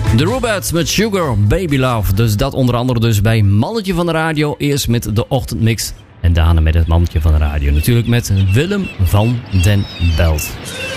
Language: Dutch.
De Rubettes met Sugar Baby Love. Dus dat onder andere dus bij Mannetje van de Radio. Eerst met de ochtendmix. En daarna met het Mannetje van de Radio. Natuurlijk met Willem van den Belt.